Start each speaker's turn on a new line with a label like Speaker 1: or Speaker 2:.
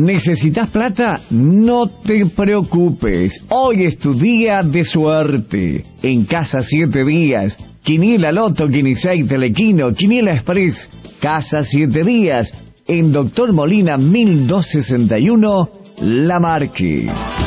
Speaker 1: ¿Necesitas plata? No te preocupes. Hoy es tu día de suerte. En Casa 7 Días, Quiniela Loto, Quinisei, Telequino, Quiniela Express, Casa 7 Días, en Doctor Molina 1261, La Marque.